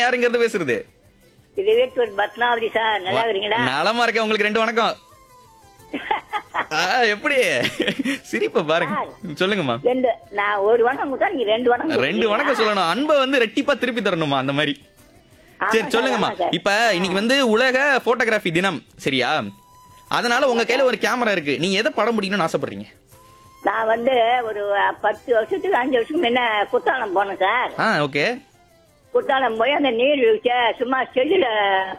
யாருங்கிறது பேசுறது? இது வீட்டு பத்மாவதி சார், நல்லா இருக்கீங்களா? நலமா இருக்கேன். உங்களுக்கு 2 வணக்கம். எப்படி சிரிப்ப பாருங்க. சொல்லுங்கம்மா. நான் ஒரு வணக்கம் கொடுத்தா நீங்க 2 வணக்கம் 2 வணக்கம் சொல்லணும். அன்பை வந்து ரெட்டிப்பா திருப்பி தரணுமா அந்த மாதிரி. சரி சொல்லுங்கம்மா. இப்ப இன்னைக்கு வந்து உலக போட்டோகிராஃபி தினம் சரியா? அதனால உங்க கையில ஒரு கேமரா இருக்கு. நீங்க எதை படம் பிடிக்கணும்னு ஆசைப்படுறீங்க? நான் வந்து ஒரு 10 வருஷத்துக்கு 5 வருஷத்துக்கு முன்ன குத்தாலம் போனேன் சார். ஓகே. குத்தாலம் போய் அந்த நீர் வீழ்ச்சிய சும்மா செல்லுல